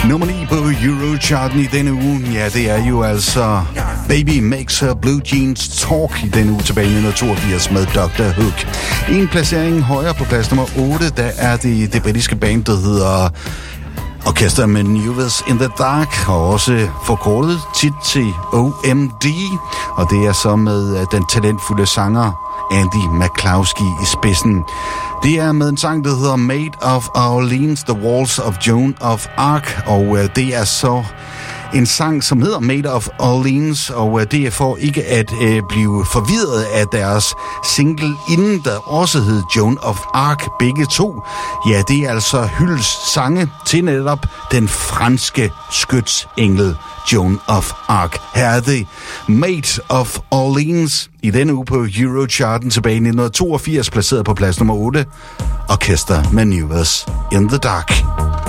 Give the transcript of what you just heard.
Nummer 9 på Eurocharten i denne uge, ja, det er jo altså Baby Makes Her Blue Jeans Talk i denne uge tilbage i 1982 med Dr. Hook. En placering højere på plads nummer 8, der er det britiske band, der hedder Orchestra Manoeuvres in the Dark, og også forkortet tit til OMD, og det er så med den talentfulde sanger Andy McCloskey i spidsen. Det er med en sang, der hedder Maid of Orleans, The Walls of Joan of Arc, og det er så en sang, som hedder Maid of Orleans, og det er for ikke at blive forvirret af deres single inden, der også hed Joan of Arc, begge to. Ja, det er altså hyldes sange til netop den franske skytsengel Joan of Arc. Her er det Maid of Orleans i denne uge på Eurocharten tilbage i 1982, placeret på plads nummer 8. Orchestra Manoeuvres in the Dark.